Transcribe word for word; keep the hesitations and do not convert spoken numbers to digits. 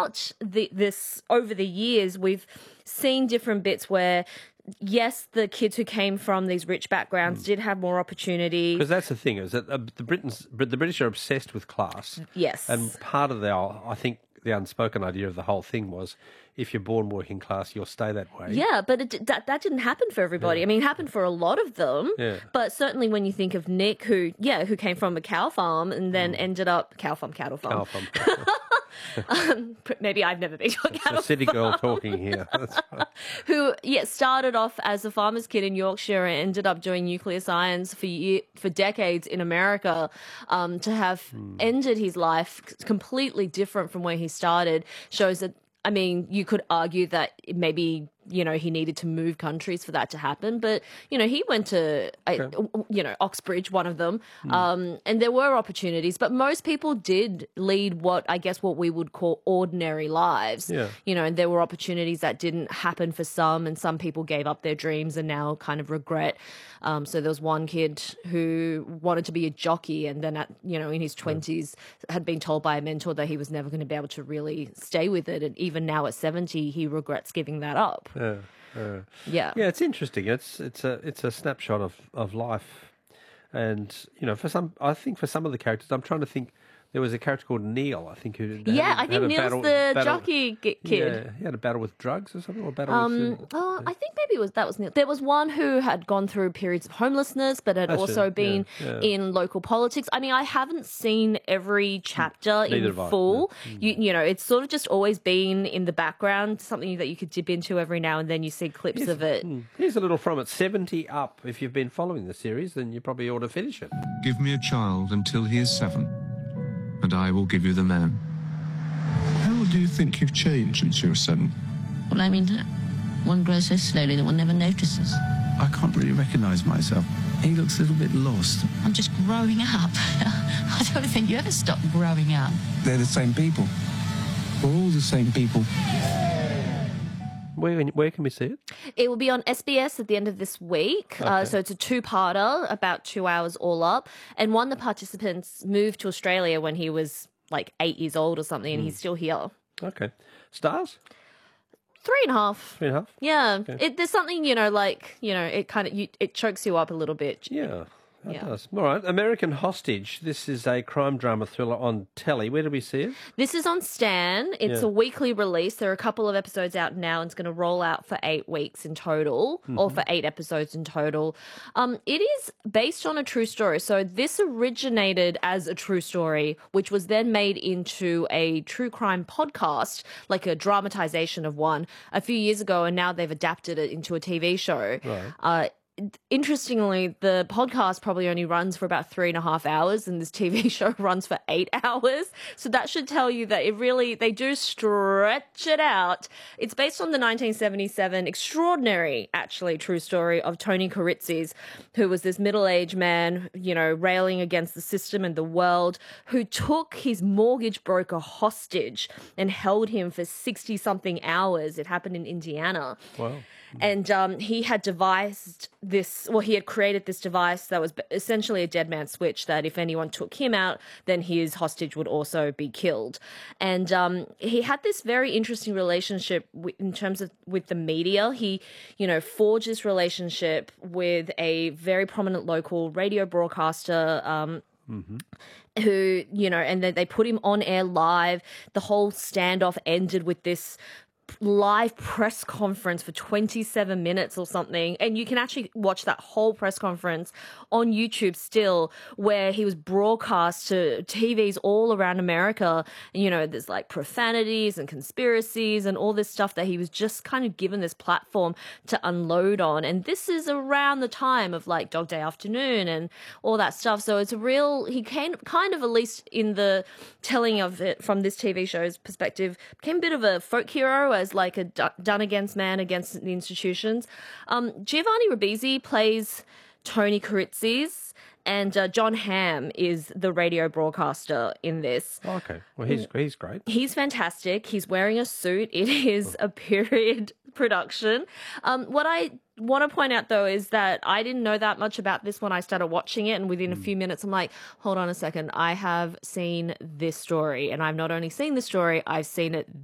throughout the, this, over the years, we've seen different bits where, yes, the kids who came from these rich backgrounds mm. did have more opportunity. Because that's the thing, is that uh, the Britons, the British are obsessed with class. Yes. And part of the, I think, the unspoken idea of the whole thing was, if you're born working class, you'll stay that way. Yeah, but it, that that didn't happen for everybody. Yeah. I mean, it happened for a lot of them. Yeah. But certainly when you think of Nick, who, yeah, who came from a cow farm and then mm. ended up, cow farm, cattle farm. Cow farm. um, maybe I've never been to a cattle farm. It's a city girl talking here. That's right. Who, yeah, started off as a farmer's kid in Yorkshire and ended up doing nuclear science for year, for decades in America. Um, to have mm. ended his life completely different from where he started shows that, I mean, you could argue that maybe, you know, he needed to move countries for that to happen. But, you know, he went to, okay. you know, Oxbridge, one of them. Mm. Um, and there were opportunities. But most people did lead what, I guess, what we would call ordinary lives. Yeah. You know, and there were opportunities that didn't happen for some. And some people gave up their dreams and now kind of regret. Um, so there was one kid who wanted to be a jockey and then, at, you know, in his twenties had been told by a mentor that he was never going to be able to really stay with it. And even now at seventy, he regrets giving that up. Yeah, uh, yeah, yeah. It's interesting. It's it's a it's a snapshot of, of life, and you know, for some, I think for some of the characters, I'm trying to think. There was a character called Neil, I think, who had, yeah, had, I think Neil's battle, the battle, jockey kid. Yeah, he had a battle with drugs or something, or a battle um, with. Uh, oh, I think maybe it was that was Neil. There was one who had gone through periods of homelessness, but had also it. been yeah, yeah. in local politics. I mean, I haven't seen every chapter Neither in full. No. You you know, it's sort of just always been in the background, something that you could dip into every now and then. You see clips Here's, of it. Here's a little from it: seventy up. If you've been following the series, then you probably ought to finish it. Give me a child until he is seven, and I will give you the man. How do you think you've changed since you were seven? Well, I mean, one grows so slowly that one never notices. I can't really recognise myself. He looks a little bit lost. I'm just growing up. I don't think you ever stop growing up. They're the same people. We're all the same people. Where, where can we see it? It will be on S B S at the end of this week. Okay. Uh, so it's a two-parter, about two hours all up. And one of the participants moved to Australia when he was like eight years old or something, and mm. he's still here. Okay. Stars? Three and a half. Three and a half? Yeah. Okay. It, there's something, you know, like, you know, it kind of, you, it chokes you up a little bit. Yeah. It yeah. does. All right. American Hostage. This is a crime drama thriller on telly. Where do we see it? This is on Stan. It's Yeah. a weekly release. There are a couple of episodes out now, and it's going to roll out for eight weeks in total, Mm-hmm. or for eight episodes in total. Um, it is based on a true story. So this originated as a true story, which was then made into a true crime podcast, like a dramatization of one, a few years ago, and now they've adapted it into a T V show. Right. Uh, Interestingly, the podcast probably only runs for about three and a half hours and this T V show runs for eight hours. So that should tell you that it really, they do stretch it out. It's based on the nineteen seventy-seven extraordinary, actually, true story of Tony Kuritzis, who was this middle-aged man, you know, railing against the system and the world, who took his mortgage broker hostage and held him for sixty-something hours. It happened in Indiana. Wow. And um, he had devised this, well, he had created this device that was essentially a dead man switch, that if anyone took him out, then his hostage would also be killed. And um, he had this very interesting relationship w- in terms of with the media. He, you know, forged this relationship with a very prominent local radio broadcaster, um, Mm-hmm. who, you know, and then they put him on air live. The whole standoff ended with this live press conference for twenty-seven minutes or something, and you can actually watch that whole press conference on YouTube still, where he was broadcast to T Vs all around America. You know, there's like profanities and conspiracies and all this stuff that he was just kind of given this platform to unload on. And this is around the time of like Dog Day Afternoon and all that stuff. So it's a real, he came kind of, at least in the telling of it from this T V show's perspective, became a bit of a folk hero, as like a done against man against the institutions. Um, Giovanni Ribisi plays Tony Kuritzis, and uh, John Hamm is the radio broadcaster in this. Oh, okay. Well, he's he's great. He's fantastic. He's wearing a suit. It is a period production. Um, what I want to point out, though, is that I didn't know that much about this when I started watching it, and within a few minutes, I'm like, hold on a second. I have seen this story, and I've not only seen the story, I've seen it